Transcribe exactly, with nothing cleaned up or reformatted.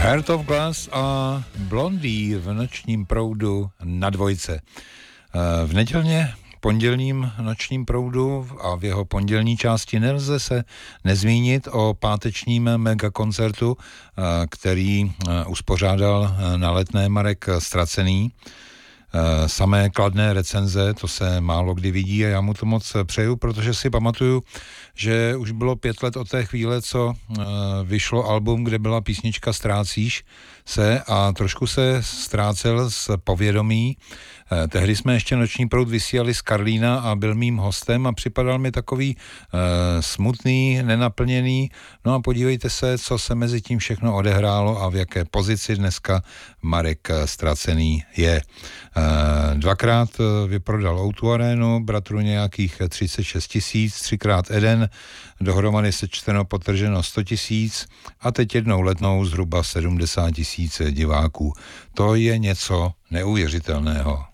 Heart of Glass a Blondie v nočním proudu na dvojce. V nedělně pondělním nočním proudu a v jeho pondělní části nelze se nezmínit o pátečním megakoncertu, který uspořádal na Letné Marek Stracený. Samé kladné recenze, to se málo kdy vidí a já mu to moc přeju, protože si pamatuju, že už bylo pět let od té chvíle, co vyšlo album, kde byla písnička Ztrácíš se a trošku se ztrácel z povědomí. Tehdy jsme ještě Noční proud vysílali z Karlína a byl mým hostem a připadal mi takový e, smutný, nenaplněný. No a podívejte se, co se mezi tím všechno odehrálo a v jaké pozici dneska Marek Stracený je. E, dvakrát vyprodal ó dvě arénu, bratru nějakých třicet šest tisíc, třikrát Eden, dohromady sečteno potrženo sto tisíc a teď jednou letnou zhruba sedmdesát tisíc diváků. To je něco neuvěřitelného.